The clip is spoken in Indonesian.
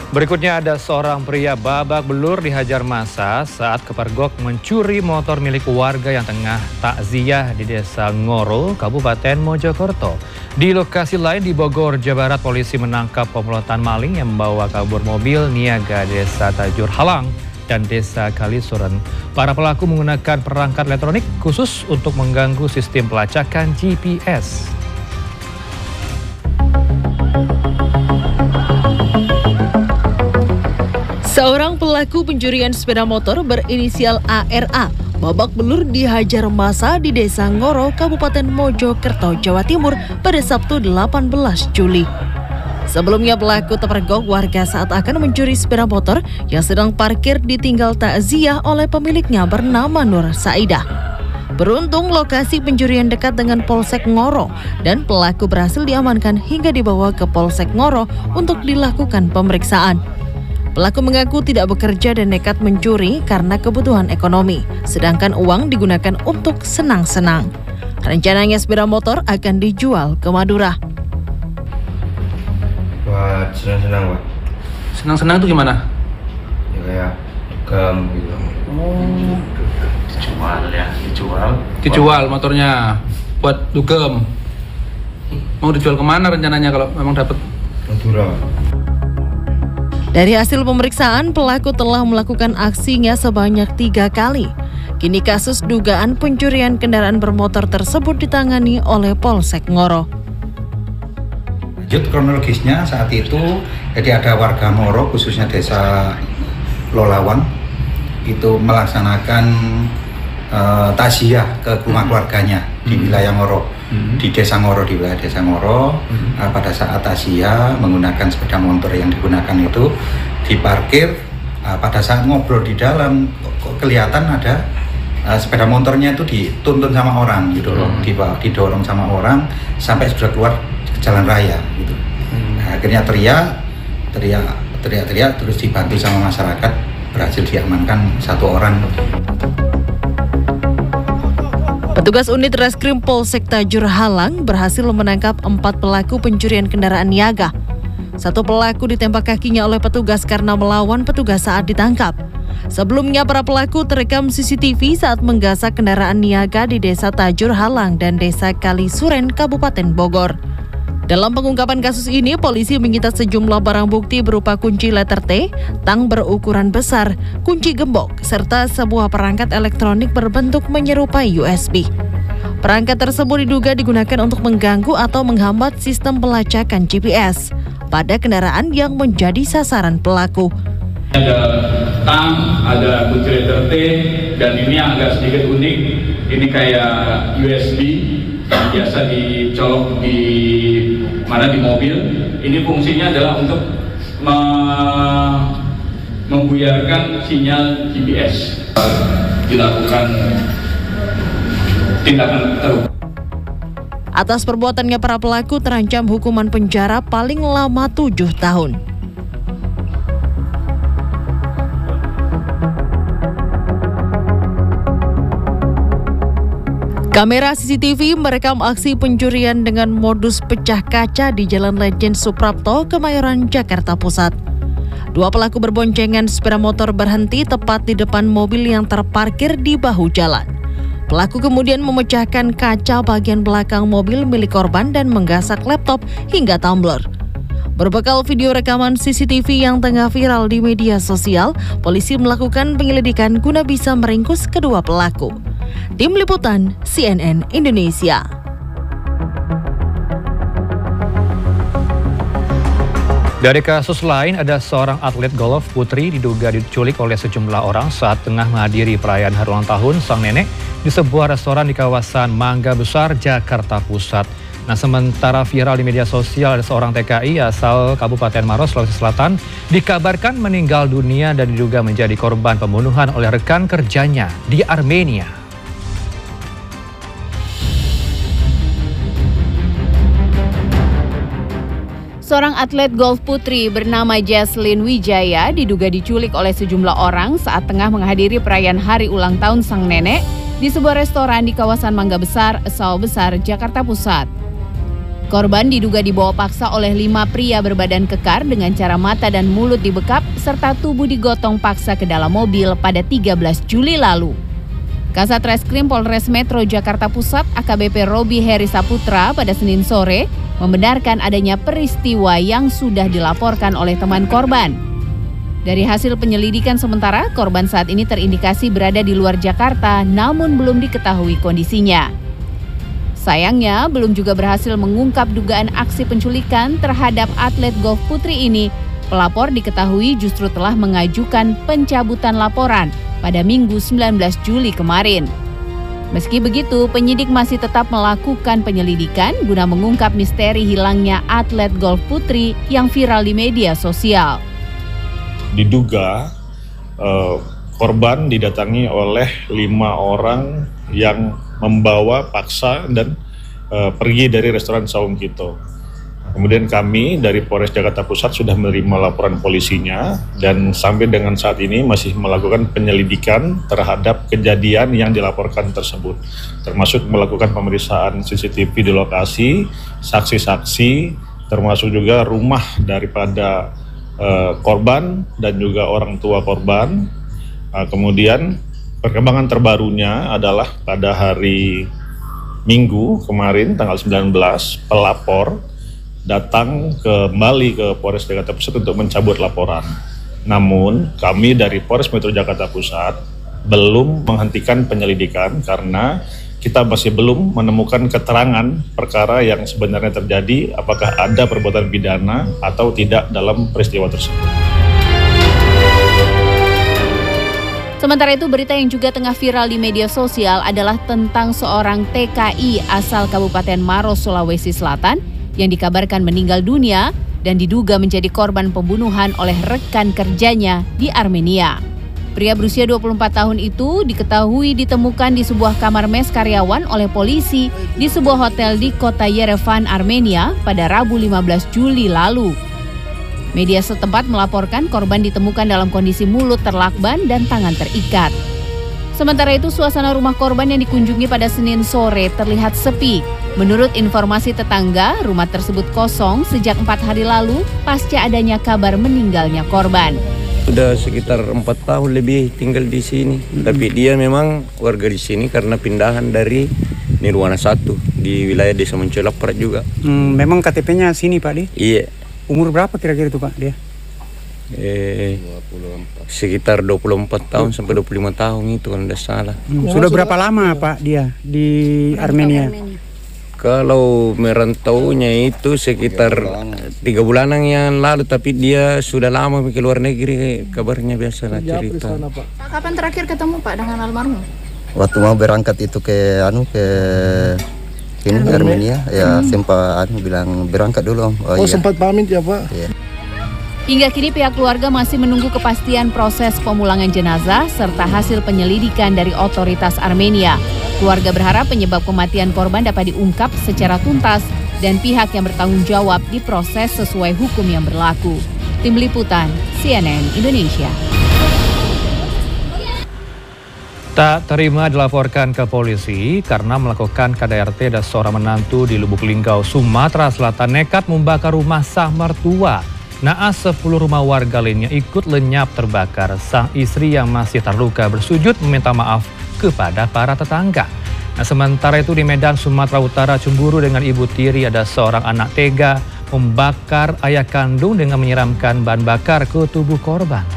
Berikutnya ada seorang pria babak belur dihajar massa saat kepergok mencuri motor milik warga yang tengah takziah di Desa Ngoro, Kabupaten Mojokerto. Di lokasi lain di Bogor, Jawa Barat, polisi menangkap komplotan maling yang membawa kabur mobil niaga Desa Tajur Halang dan Desa Kalisuren. Para pelaku menggunakan perangkat elektronik khusus untuk mengganggu sistem pelacakan GPS. Seorang pelaku pencurian sepeda motor berinisial ARA babak belur dihajar massa di Desa Ngoro, Kabupaten Mojokerto, Jawa Timur pada Sabtu 18 Juli. Sebelumnya pelaku terpergok warga saat akan mencuri sepeda motor yang sedang parkir ditinggal takziah oleh pemiliknya bernama Nur Saidah. Beruntung lokasi pencurian dekat dengan Polsek Ngoro dan pelaku berhasil diamankan hingga dibawa ke Polsek Ngoro untuk dilakukan pemeriksaan. Pelaku mengaku tidak bekerja dan nekat mencuri karena kebutuhan ekonomi, sedangkan uang digunakan untuk senang-senang. Rencananya sepeda motor akan dijual ke Madura. Wah, senang-senang, Pak. Senang-senang itu gimana? Ya kayak gam gitu. Oh, Dijual. dijual motornya buat dugem. Mau dijual kemana rencananya kalau memang dapat? Madura. Dari hasil pemeriksaan, pelaku telah melakukan aksinya sebanyak 3 kali. Kini kasus dugaan pencurian kendaraan bermotor tersebut ditangani oleh Polsek Ngoro. Lanjut kronologisnya saat itu, jadi ada warga Ngoro khususnya Desa Lolawang itu melaksanakan takziah ke rumah keluarganya di wilayah Ngoro, di Desa Ngoro, di wilayah Desa Ngoro. Pada saat takziah menggunakan sepeda motor yang digunakan itu diparkir. Pada saat ngobrol di dalam kelihatan ada sepeda motornya itu dituntun sama orang gitu loh, didorong sama orang sampai sudah keluar ke jalan raya gitu. Akhirnya teriak terus dibantu sama masyarakat, berhasil diamankan 1 orang. Petugas unit Reskrim Polsek Tajur Halang berhasil menangkap 4 pelaku pencurian kendaraan niaga. 1 pelaku ditembak kakinya oleh petugas karena melawan petugas saat ditangkap. Sebelumnya para pelaku terekam CCTV saat menggasak kendaraan niaga di Desa Tajur Halang dan Desa Kalisuren, Kabupaten Bogor. Dalam pengungkapan kasus ini, polisi menyita sejumlah barang bukti berupa kunci letter T, tang berukuran besar, kunci gembok, serta sebuah perangkat elektronik berbentuk menyerupai USB. Perangkat tersebut diduga digunakan untuk mengganggu atau menghambat sistem pelacakan GPS pada kendaraan yang menjadi sasaran pelaku. Ada tang, ada kunci letter T, dan ini agak sedikit unik. Ini kayak USB yang biasa dicolok di mobil. Ini fungsinya adalah untuk membuyarkan sinyal GPS. Dilakukan tindakan terhukum. Atas perbuatannya para pelaku terancam hukuman penjara paling lama 7 tahun. Kamera CCTV merekam aksi pencurian dengan modus pecah kaca di Jalan Lejen Suprapto, Kemayoran, Jakarta Pusat. 2 pelaku berboncengan sepeda motor berhenti tepat di depan mobil yang terparkir di bahu jalan. Pelaku kemudian memecahkan kaca bagian belakang mobil milik korban dan menggasak laptop hingga tumbler. Berbekal video rekaman CCTV yang tengah viral di media sosial, polisi melakukan penyelidikan guna bisa meringkus kedua pelaku. Tim Liputan CNN Indonesia. Dari kasus lain, ada seorang atlet golf putri diduga diculik oleh sejumlah orang saat tengah menghadiri perayaan hari ulang tahun sang nenek di sebuah restoran di kawasan Mangga Besar, Jakarta Pusat. Nah, sementara viral di media sosial, ada seorang TKI asal Kabupaten Maros, Sulawesi Selatan dikabarkan meninggal dunia dan diduga menjadi korban pembunuhan oleh rekan kerjanya di Armenia. Seorang atlet golf putri bernama Jesslyn Wijaya diduga diculik oleh sejumlah orang saat tengah menghadiri perayaan hari ulang tahun sang nenek di sebuah restoran di kawasan Mangga Besar, Sawah Besar, Jakarta Pusat. Korban diduga dibawa paksa oleh 5 pria berbadan kekar dengan cara mata dan mulut dibekap serta tubuh digotong paksa ke dalam mobil pada 13 Juli lalu. Kasat Reskrim Polres Metro Jakarta Pusat AKBP Robi Heri Saputra pada Senin sore membenarkan adanya peristiwa yang sudah dilaporkan oleh teman korban. Dari hasil penyelidikan sementara, korban saat ini terindikasi berada di luar Jakarta namun belum diketahui kondisinya. Sayangnya, belum juga berhasil mengungkap dugaan aksi penculikan terhadap atlet golf putri ini. Pelapor diketahui justru telah mengajukan pencabutan laporan pada Minggu 19 Juli kemarin. Meski begitu, penyidik masih tetap melakukan penyelidikan guna mengungkap misteri hilangnya atlet golf putri yang viral di media sosial. Diduga korban didatangi oleh 5 orang yang membawa paksa dan pergi dari restoran Saung Kito. Kemudian kami dari Polres Jakarta Pusat sudah menerima laporan polisinya dan sampai dengan saat ini masih melakukan penyelidikan terhadap kejadian yang dilaporkan tersebut, termasuk melakukan pemeriksaan CCTV di lokasi, saksi-saksi, termasuk juga rumah daripada korban dan juga orang tua korban. Kemudian perkembangan terbarunya adalah pada hari Minggu kemarin tanggal 19 pelapor datang kembali ke Polres Jakarta Pusat untuk mencabut laporan. Namun kami dari Polres Metro Jakarta Pusat belum menghentikan penyelidikan karena kita masih belum menemukan keterangan perkara yang sebenarnya terjadi, apakah ada perbuatan pidana atau tidak dalam peristiwa tersebut. Sementara itu, berita yang juga tengah viral di media sosial adalah tentang seorang TKI asal Kabupaten Maros, Sulawesi Selatan yang dikabarkan meninggal dunia dan diduga menjadi korban pembunuhan oleh rekan kerjanya di Armenia. Pria berusia 24 tahun itu diketahui ditemukan di sebuah kamar mes karyawan oleh polisi di sebuah hotel di kota Yerevan, Armenia pada Rabu 15 Juli lalu. Media setempat melaporkan korban ditemukan dalam kondisi mulut terlakban dan tangan terikat. Sementara itu, suasana rumah korban yang dikunjungi pada Senin sore terlihat sepi. Menurut informasi tetangga, rumah tersebut kosong sejak 4 hari lalu pasca adanya kabar meninggalnya korban. Sudah sekitar 4 tahun lebih tinggal di sini. Tapi dia memang warga di sini karena pindahan dari Nirwana 1 di wilayah Desa Mencolaprat juga. Memang KTP-nya sini Pak Di? Iya. Umur berapa kira-kira itu Pak dia? Sekitar 24 tahun sampai 25 tahun itu kalau tidak salah. Sudah berapa lama Pak dia di Armenia? Kalau merantaunya itu sekitar 3 bulanan yang lalu, tapi dia sudah lama ke luar negeri, kabarnya biasalah cerita. Kapan terakhir ketemu Pak dengan almarhum? Waktu mau berangkat itu ke Armenia, ya sempat bilang berangkat dulu. Iya. Sempat pamit ya Pak? Iya. Hingga kini pihak keluarga masih menunggu kepastian proses pemulangan jenazah serta hasil penyelidikan dari otoritas Armenia. Keluarga berharap penyebab kematian korban dapat diungkap secara tuntas dan pihak yang bertanggung jawab diproses sesuai hukum yang berlaku. Tim Liputan, CNN Indonesia. Tak terima dilaporkan ke polisi karena melakukan KDRT dan seorang menantu di Lubuk Linggau, Sumatera Selatan nekat membakar rumah sang mertua. Naas 10 rumah warga lainnya ikut lenyap terbakar. Sang istri yang masih terluka bersujud meminta maaf kepada para tetangga. Nah, sementara itu di Medan, Sumatera Utara, cemburu dengan ibu tiri, ada seorang anak tega membakar ayah kandung dengan menyiramkan bahan bakar ke tubuh korban.